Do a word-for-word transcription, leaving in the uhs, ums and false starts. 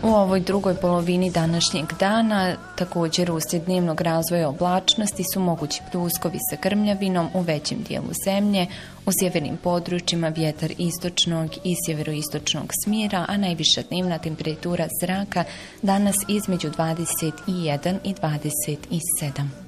U ovoj drugoj polovini današnjeg dana također uslijed dnevnog razvoja oblačnosti su mogući pljuskovi sa grmljavinom u većem dijelu zemlje, u sjevernim područjima vjetar istočnog i sjeveroistočnog smjera, a najviša dnevna temperatura zraka danas između dvadeset jedan i dvadeset sedam.